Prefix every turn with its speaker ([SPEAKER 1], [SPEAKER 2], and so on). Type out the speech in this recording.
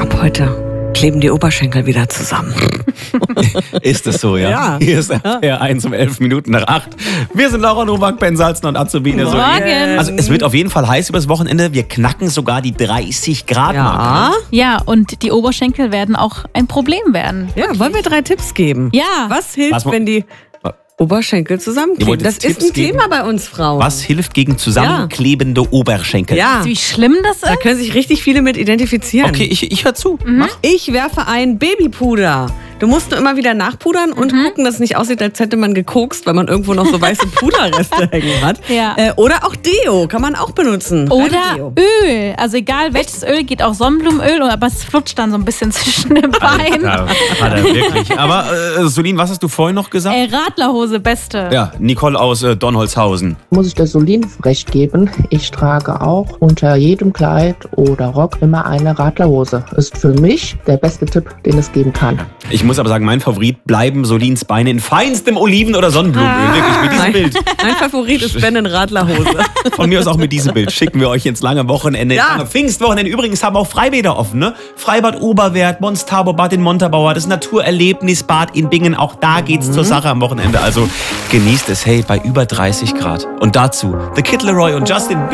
[SPEAKER 1] Ab heute kleben die Oberschenkel wieder zusammen.
[SPEAKER 2] Ist es so, ja?
[SPEAKER 1] Ja.
[SPEAKER 2] Hier ist RPR 1 um 11 Minuten nach 8. Wir sind Laura Nowak, Ben Salzner und Azubine.
[SPEAKER 3] Morgen.
[SPEAKER 2] Also es wird auf jeden Fall heiß übers Wochenende. Wir knacken sogar die 30 Grad Marke.
[SPEAKER 3] Ja, und die Oberschenkel werden auch ein Problem werden.
[SPEAKER 1] Ja, wollen wir 3 Tipps geben?
[SPEAKER 3] Ja.
[SPEAKER 1] Was hilft, wenn die Oberschenkel
[SPEAKER 2] Ihr
[SPEAKER 1] zusammenkleben?
[SPEAKER 2] wollt
[SPEAKER 1] Das
[SPEAKER 2] jetzt
[SPEAKER 1] ist
[SPEAKER 2] Tipps
[SPEAKER 1] ein Thema bei uns Frauen.
[SPEAKER 2] Was hilft gegen zusammenklebende Oberschenkel?
[SPEAKER 1] Ja,
[SPEAKER 3] Wie schlimm das
[SPEAKER 1] da
[SPEAKER 3] ist?
[SPEAKER 1] können sich richtig viele mit identifizieren.
[SPEAKER 2] Okay, ich höre zu.
[SPEAKER 1] Ich werfe ein Babypuder. Du musst nur immer wieder nachpudern und gucken, dass es nicht aussieht, als hätte man gekokst, weil man irgendwo noch so weiße Puderreste hängen hat.
[SPEAKER 3] Ja.
[SPEAKER 1] Oder auch Deo kann man auch benutzen.
[SPEAKER 3] Oder
[SPEAKER 1] Deo.
[SPEAKER 3] Öl. Also egal welches Öl, geht auch Sonnenblumenöl, aber es flutscht dann so ein bisschen zwischen den Beinen.
[SPEAKER 2] Ja, hat er wirklich. Aber Solin, was hast du vorhin noch gesagt?
[SPEAKER 3] Radlerhose, beste.
[SPEAKER 2] Ja, Nicole aus Donholzhausen.
[SPEAKER 4] Muss ich der Solin recht geben. Ich trage auch unter jedem Kleid oder Rock immer eine Radlerhose. Ist für mich der beste Tipp, den es geben kann.
[SPEAKER 2] Ich muss aber sagen, mein Favorit bleiben Solins Beine in feinstem Oliven- oder Sonnenblumenöl. Wirklich, mit diesem Bild.
[SPEAKER 1] Mein Favorit ist Ben in Radlerhose.
[SPEAKER 2] Von mir aus auch mit diesem Bild schicken wir euch ins lange Wochenende.
[SPEAKER 1] Ja.
[SPEAKER 2] Lange Pfingstwochenende. Übrigens haben auch Freibäder offen, ne? Freibad Oberwert, Mons Tabor, Bad in Montabaur, das Naturerlebnisbad in Bingen. Auch da geht's zur Sache am Wochenende. Also genießt es, hey, bei über 30 Grad. Und dazu The Kid Laroi und Justin